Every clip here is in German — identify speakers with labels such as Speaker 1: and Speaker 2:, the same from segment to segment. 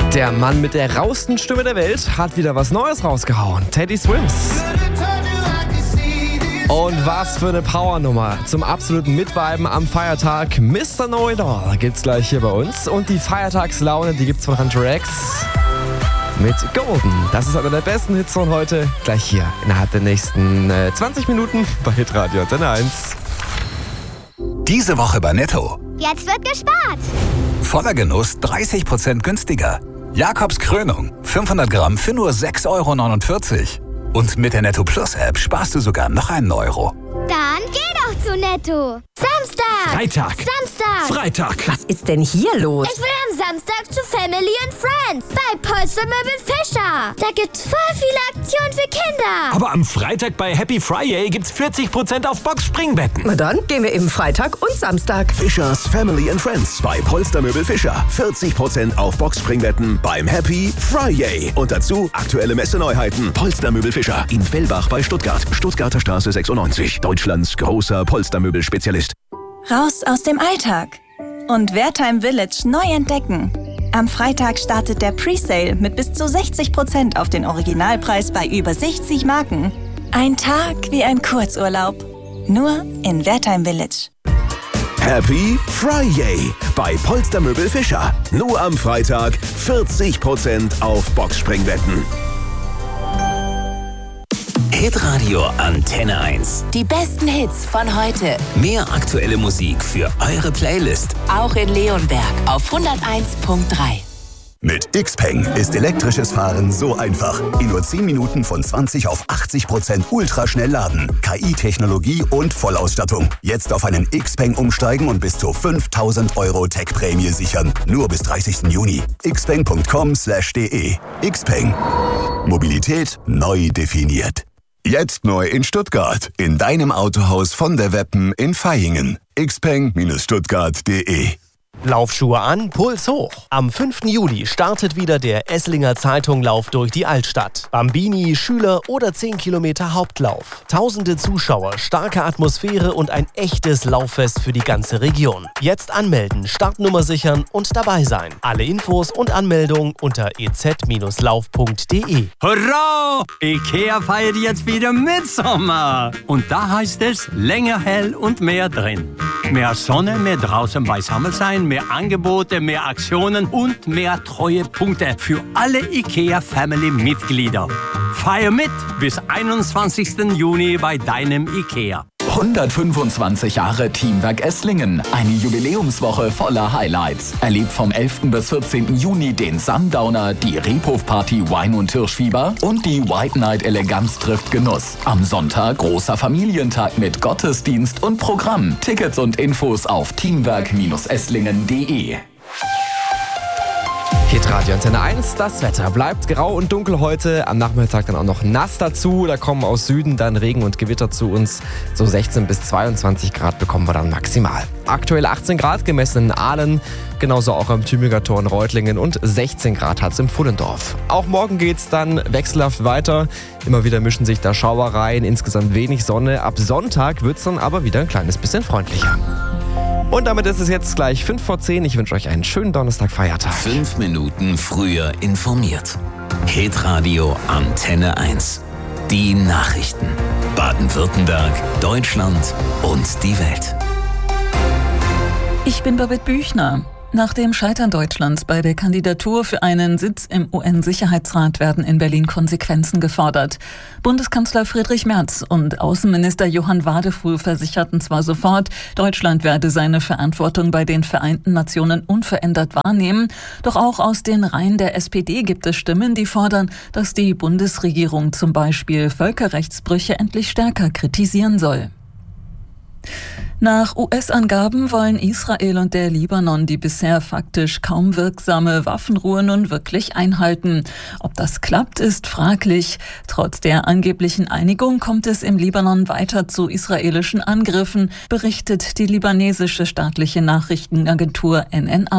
Speaker 1: Der Mann mit der rauesten Stimme der Welt hat wieder was Neues rausgehauen. Teddy Swims. Und was für eine Powernummer. Zum absoluten Mitviben am Feiertag. Mr. Know It All gibt's gleich hier bei uns. Und die Feiertagslaune, die gibt's von Hunter X mit Golden. Das ist einer der besten Hits von heute. Gleich hier innerhalb der nächsten 20 Minuten bei Hitradio Antenne 1.
Speaker 2: Diese Woche bei Netto.
Speaker 3: Jetzt wird gespart.
Speaker 2: Voller Genuss 30% günstiger. Jakobs Krönung 500 Gramm für nur 6,49 €. Und mit der Netto Plus App sparst du sogar noch einen Euro.
Speaker 3: Dann geh doch zu Netto. Samstag.
Speaker 4: Freitag.
Speaker 3: Samstag.
Speaker 4: Freitag.
Speaker 5: Was ist denn hier los?
Speaker 3: Ich will am Samstag zu Family and Friends bei Polstermöbel Fischer. Da gibt's voll viele Aktionen für Kinder.
Speaker 4: Aber am Freitag bei Happy Friday gibt's 40% auf Boxspringbetten.
Speaker 5: Na dann gehen wir eben Freitag und Samstag.
Speaker 6: Fischers Family and Friends bei Polstermöbel Fischer. 40% auf Boxspringbetten beim Happy Friday. Und dazu aktuelle Messeneuheiten. Polstermöbel Fischer in Fellbach bei Stuttgart. Stuttgarter Straße 96. Deutschlands großer Polstermöbelspezialist.
Speaker 7: Raus aus dem Alltag und Wertheim Village neu entdecken. Am Freitag startet der Presale mit bis zu 60% auf den Originalpreis bei über 60 Marken. Ein Tag wie ein Kurzurlaub. Nur in Wertheim Village.
Speaker 6: Happy Friday bei Polstermöbel Fischer. Nur am Freitag 40% auf Boxspringbetten.
Speaker 8: Hitradio Antenne 1.
Speaker 9: Die besten Hits von heute.
Speaker 8: Mehr aktuelle Musik für eure Playlist.
Speaker 9: Auch in Leonberg auf 101.3.
Speaker 6: Mit Xpeng ist elektrisches Fahren so einfach. In nur 10 Minuten von 20 auf 80% ultraschnell laden. KI-Technologie und Vollausstattung. Jetzt auf einen Xpeng umsteigen und bis zu 5.000 € Tech-Prämie sichern. Nur bis 30. Juni. xpeng.com/de. Xpeng. Mobilität neu definiert. Jetzt neu in Stuttgart. In deinem Autohaus von der Weppen in Vaihingen. xpeng-stuttgart.de.
Speaker 10: Laufschuhe an, Puls hoch. Am 5. Juli startet wieder der Esslinger Zeitung-Lauf durch die Altstadt. Bambini, Schüler oder 10 Kilometer Hauptlauf. Tausende Zuschauer, starke Atmosphäre und ein echtes Lauffest für die ganze Region. Jetzt anmelden, Startnummer sichern und dabei sein. Alle Infos und Anmeldung unter ez-lauf.de.
Speaker 11: Hurra! IKEA feiert jetzt wieder Mitsommer. Und da heißt es länger hell und mehr drin. Mehr Sonne, mehr draußen beisammen sein, mehr Angebote, mehr Aktionen und mehr Treuepunkte für alle IKEA-Family-Mitglieder. Feier mit bis 21. Juni bei deinem IKEA.
Speaker 12: 125 Jahre Teamwerk Esslingen. Eine Jubiläumswoche voller Highlights. Erlebt vom 11. bis 14. Juni den Sundowner, die Rebhof-Party Wein und Hirschfieber und die White Night Eleganz trifft Genuss. Am Sonntag großer Familientag mit Gottesdienst und Programm. Tickets und Infos auf teamwerk-esslingen.de.
Speaker 1: Hitradio Antenne 1, das Wetter bleibt grau und dunkel heute. Am Nachmittag dann auch noch nass dazu. Da kommen aus Süden dann Regen und Gewitter zu uns. So 16 bis 22 Grad bekommen wir dann maximal. Aktuell 18 Grad gemessen in Aalen, genauso auch am Tübinger Tor in Reutlingen und 16 Grad hat es im Pfullendorf. Auch morgen geht's dann wechselhaft weiter. Immer wieder mischen sich da Schauer rein, insgesamt wenig Sonne. Ab Sonntag wird's dann aber wieder ein kleines bisschen freundlicher. Und damit ist es jetzt gleich 5 vor 10. Ich wünsche euch einen schönen Donnerstag-Feiertag.
Speaker 8: 5 Minuten früher informiert. Hitradio Antenne 1. Die Nachrichten. Baden-Württemberg, Deutschland und die Welt.
Speaker 13: Ich bin Babette Büchner. Nach dem Scheitern Deutschlands bei der Kandidatur für einen Sitz im UN-Sicherheitsrat werden in Berlin Konsequenzen gefordert. Bundeskanzler Friedrich Merz und Außenminister Johann Wadefuhl versicherten zwar sofort, Deutschland werde seine Verantwortung bei den Vereinten Nationen unverändert wahrnehmen, doch auch aus den Reihen der SPD gibt es Stimmen, die fordern, dass die Bundesregierung zum Beispiel Völkerrechtsbrüche endlich stärker kritisieren soll. Nach US-Angaben wollen Israel und der Libanon die bisher faktisch kaum wirksame Waffenruhe nun wirklich einhalten. Ob das klappt, ist fraglich. Trotz der angeblichen Einigung kommt es im Libanon weiter zu israelischen Angriffen, berichtet die libanesische staatliche Nachrichtenagentur NNA.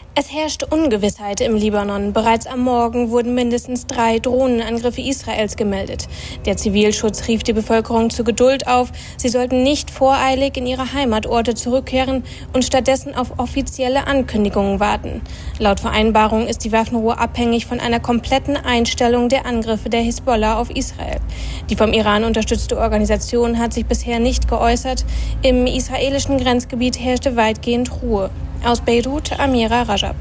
Speaker 14: Es herrschte Ungewissheit im Libanon. Bereits am Morgen wurden mindestens 3 Drohnenangriffe Israels gemeldet. Der Zivilschutz rief die Bevölkerung zu Geduld auf. Sie sollten nicht voreilig in ihre Heimatorte zurückkehren und stattdessen auf offizielle Ankündigungen warten. Laut Vereinbarung ist die Waffenruhe abhängig von einer kompletten Einstellung der Angriffe der Hisbollah auf Israel. Die vom Iran unterstützte Organisation hat sich bisher nicht geäußert. Im israelischen Grenzgebiet herrschte weitgehend Ruhe. Aus Beirut, Amira Rajab.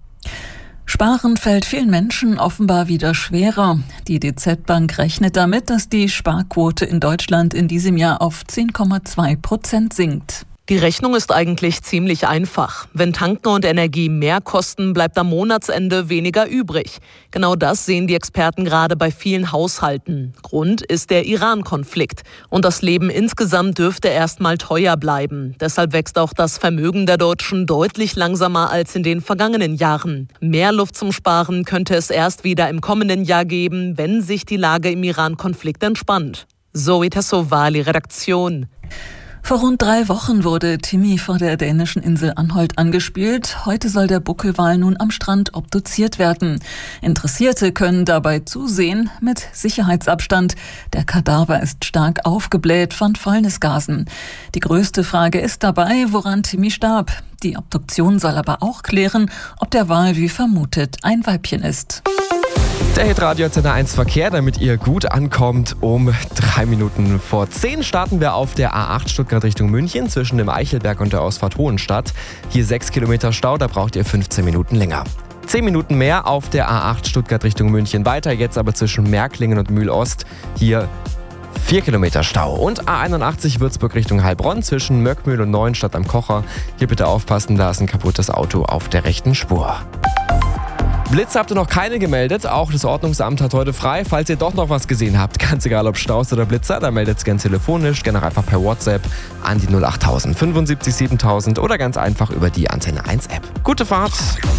Speaker 13: Sparen fällt vielen Menschen offenbar wieder schwerer. Die DZ Bank rechnet damit, dass die Sparquote in Deutschland in diesem Jahr auf 10,2% sinkt.
Speaker 15: Die Rechnung ist eigentlich ziemlich einfach. Wenn Tanken und Energie mehr kosten, bleibt am Monatsende weniger übrig. Genau das sehen die Experten gerade bei vielen Haushalten. Grund ist der Iran-Konflikt. Und das Leben insgesamt dürfte erst mal teuer bleiben. Deshalb wächst auch das Vermögen der Deutschen deutlich langsamer als in den vergangenen Jahren. Mehr Luft zum Sparen könnte es erst wieder im kommenden Jahr geben, wenn sich die Lage im Iran-Konflikt entspannt. Zoe Tassovali, Redaktion.
Speaker 13: Vor rund 3 Wochen wurde Timmy vor der dänischen Insel Anholt angespielt. Heute soll der Buckelwal nun am Strand obduziert werden. Interessierte können dabei zusehen mit Sicherheitsabstand. Der Kadaver ist stark aufgebläht von Fäulnisgasen. Die größte Frage ist dabei, woran Timmy starb. Die Obduktion soll aber auch klären, ob der Wal wie vermutet ein Weibchen ist.
Speaker 1: Der Hitradio Antenne 1 Verkehr, damit ihr gut ankommt. Um 3 Minuten vor 10 starten wir auf der A8 Stuttgart Richtung München zwischen dem Eichelberg und der Ausfahrt Hohenstadt. Hier 6 Kilometer Stau, da braucht ihr 15 Minuten länger. 10 Minuten mehr auf der A8 Stuttgart Richtung München weiter, jetzt aber zwischen Märklingen und Mühl-Ost. Hier 4 Kilometer Stau. Und A81 Würzburg Richtung Heilbronn zwischen Möckmühl und Neuenstadt am Kocher. Hier bitte aufpassen, da ist ein kaputtes Auto auf der rechten Spur. Blitz habt ihr noch keine gemeldet, auch das Ordnungsamt hat heute frei. Falls ihr doch noch was gesehen habt, ganz egal ob Staus oder Blitzer, dann meldet es gerne telefonisch, gerne einfach per WhatsApp an die 08000 75 7000 oder ganz einfach über die Antenne 1 App. Gute Fahrt!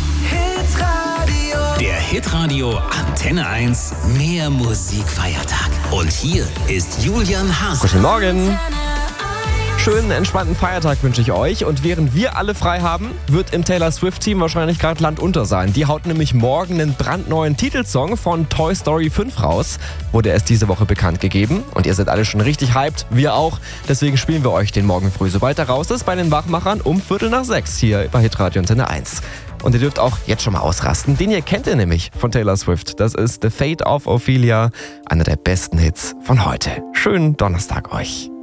Speaker 8: Der Hitradio Antenne 1 Mehr Musikfeiertag. Und hier ist Julian Haas.
Speaker 1: Guten Morgen! Schönen, entspannten Feiertag wünsche ich euch. Und während wir alle frei haben, wird im Taylor Swift-Team wahrscheinlich gerade Land unter sein. Die haut nämlich morgen einen brandneuen Titelsong von Toy Story 5 raus. Wurde erst diese Woche bekannt gegeben. Und ihr seid alle schon richtig hyped, wir auch. Deswegen spielen wir euch den morgen früh, sobald er raus ist, bei den Wachmachern um 5:45 hier bei Hitradio Antenne 1. Und ihr dürft auch jetzt schon mal ausrasten. Den hier kennt ihr nämlich von Taylor Swift. Das ist The Fate of Ophelia, einer der besten Hits von heute. Schönen Donnerstag euch.